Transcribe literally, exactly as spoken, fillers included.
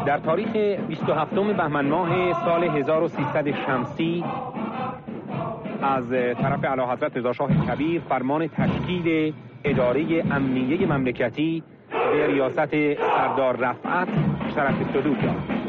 در تاریخ بیست و هفتم بهمن ماه سال هزار و سیصد شمسی از طرف اعلیحضرت رضا شاه کبیر فرمان تشکیل اداره امنیه مملکتی به ریاست سردار رفعت شرف صدور یافت.